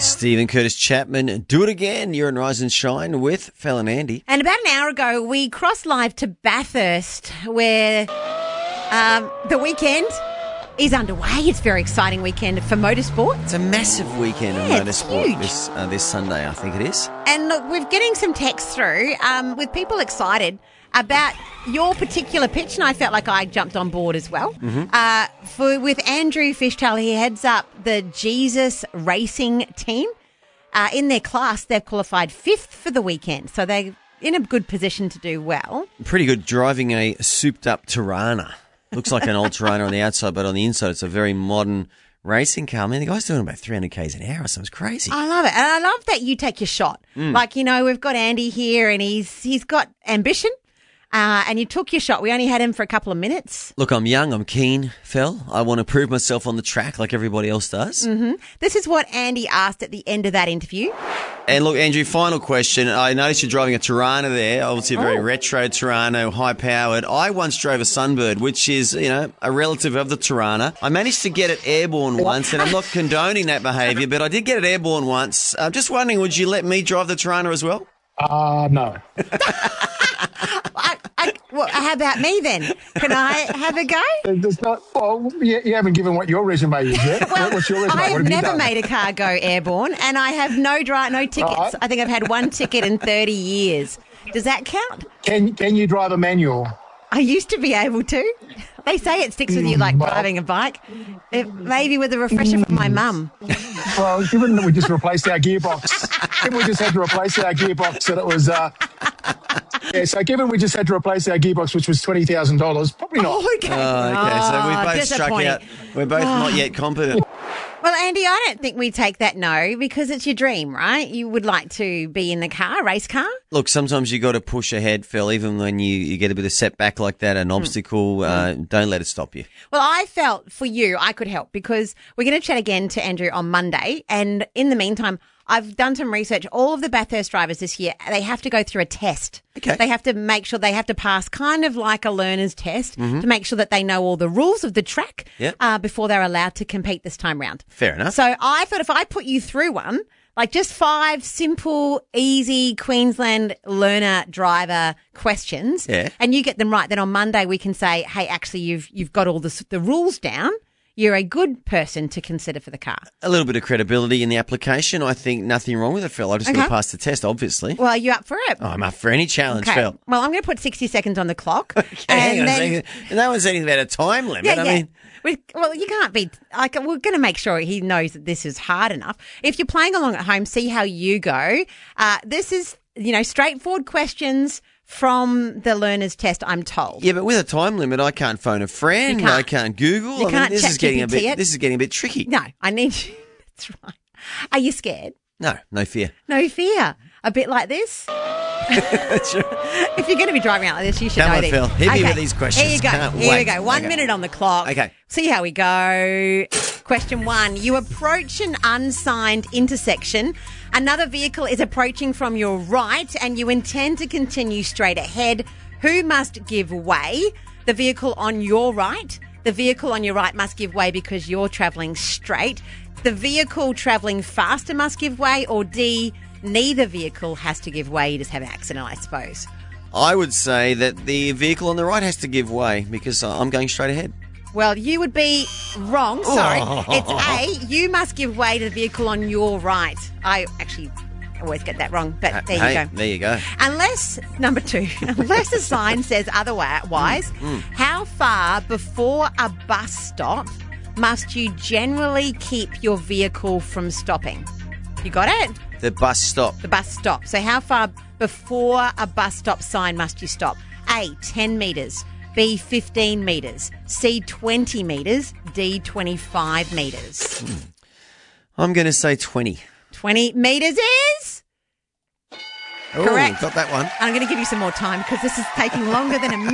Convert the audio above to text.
Stephen Curtis Chapman, do it again. You're in Rise and Shine with Fel and Andy. And about an hour ago, we crossed live to Bathurst, where the weekend is underway. It's a very exciting weekend for motorsport. It's a massive weekend of it's motorsport huge. this Sunday, I think it is. And look, we're getting some texts through with people excited about your particular pitch, and I felt like I jumped on board as well. With Andrew Fishtail, he heads up the Jesus Racing team. In their class, they've qualified 5th for the weekend, so they're in a good position to do well. Pretty good driving a souped-up Tirana. Looks like an old Tirana on the outside, but on the inside it's a very modern racing car. I mean, the guy's doing about 300 k's an hour, so it's crazy. I love it. And I love that you take your shot. Like, you know, we've got Andy here and he's got ambition. And you took your shot. We only had him for a couple of minutes. Look, I'm young, I'm keen, Fel. I want to prove myself on the track like everybody else does. This is what Andy asked at the end of that interview. And look, Andrew, final question. I noticed you're driving a Tirana there, obviously a very retro Tirana, high-powered. I once drove a Sunbird, which is, you know, a relative of the Tirana. I managed to get it airborne once, and I'm not condoning that behaviour, but I did get it airborne once. I'm just wondering, would you let me drive the Tirana as well? No. Well, how about me then? Can I have a go? There's not. Well, you haven't given what your resume is yet. What's your resume? I've What have you never done? made a car go airborne, and I have no tickets. Right. I think I've had one ticket in 30 years. Does that count? Can you drive a manual? I used to be able to. They say it sticks with you like driving a bike. Maybe with a refresher from my mum. Well, given that we just replaced our gearbox, given we just had to replace our gearbox, and it was. So given we just had to replace our gearbox, which was $20,000, probably not. Oh, okay. Okay, so we both struck disappointing. out. We're both not yet competent. Well, Andy, I don't think we take that no because it's your dream, right? You would like to be in the car, race car? Look, sometimes you got to push ahead, Phil, even when you get a bit of setback like that, an obstacle, don't let it stop you. Well, I felt for you I could help because we're going to chat again to Andrew on Monday. And in the meantime, I've done some research. All of the Bathurst drivers this year, they have to go through a test. Okay. They have to make sure they have to pass kind of like a learner's test to make sure that they know all the rules of the track before they're allowed to compete this time round. Fair enough. So I thought if I put you through one, like just 5 simple, easy Queensland learner driver questions, and you get them right, then on Monday we can say, hey, actually you've got all the rules down. You're a good person to consider for the car. A little bit of credibility in the application. I think nothing wrong with it, Phil. I just got to pass the test, obviously. Well, are you up for it? Oh, I'm up for any challenge, Phil. Well, I'm going to put 60 seconds on the clock. Hang on a second. No one's saying about a time limit. I mean, well, you can't be like, we're going to make sure he knows that this is hard enough. If you're playing along at home, see how you go. This is, straightforward questions from the learner's test, I'm told. Yeah, but with a time limit, I can't phone a friend. I can't Google. You can't this is getting ChatGPT a bit tricky. No, I need you. That's right. Are you scared? No fear. No fear. A bit like this? That's right. If you're going to be driving out like this, you should Come know on, these. Phil. Hit me with these questions. Here you go. Can't Here we wait. go. 1 minute on the clock. Okay. See how we go. Question 1. You approach an unsigned intersection. Another vehicle is approaching from your right and you intend to continue straight ahead. Who must give way? The vehicle on your right. The vehicle on your right must give way because you're travelling straight. The vehicle travelling faster must give way, or D, neither vehicle has to give way. You just have an accident, I suppose. I would say that the vehicle on the right has to give way because I'm going straight ahead. Well, you would be wrong. Sorry. It's A, you must give way to the vehicle on your right. I actually always get that wrong, but there you go. There you go. Unless, number 2, unless a sign says otherwise, how far before a bus stop must you generally keep your vehicle from stopping? You got it? The bus stop. The bus stop. So how far before a bus stop sign must you stop? A, 10 metres. B, 15 metres. C, 20 metres. D, 25 metres. I'm going to say 20. 20 metres is... Ooh, correct. Got that one. I'm going to give you some more time because this is taking longer than a minute.